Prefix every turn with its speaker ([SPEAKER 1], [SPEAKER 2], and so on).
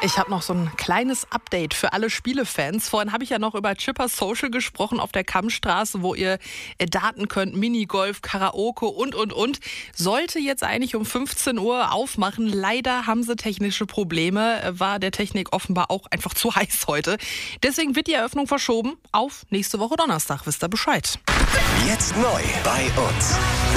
[SPEAKER 1] Ich habe noch so ein kleines Update für alle Spielefans. Vorhin habe ich ja noch über Chipper Social gesprochen auf der Kammstraße, wo ihr daten könnt, Minigolf, Karaoke und. Sollte jetzt eigentlich um 15 Uhr aufmachen. Leider haben sie technische Probleme. War der Technik offenbar auch einfach zu heiß heute. Deswegen wird die Eröffnung verschoben auf nächste Woche Donnerstag. Wisst ihr Bescheid?
[SPEAKER 2] Jetzt neu bei uns.